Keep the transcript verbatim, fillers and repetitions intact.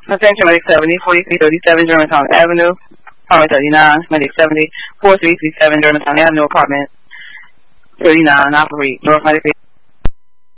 Attention, Medic seventy, forty-three thirty-seven Germantown Avenue, apartment thirty-nine, Medic seventy, four three three seven Germantown Avenue, apartment thirty-nine, operate, North Medic